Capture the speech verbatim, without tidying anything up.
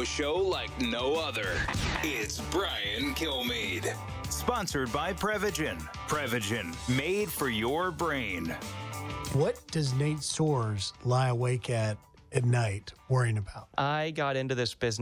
show like no other. It's Brian Kilmeade. Sponsored by Prevagen. Prevagen, made for your brain. What does Nate Soares lie awake at at night worrying about? I got into this business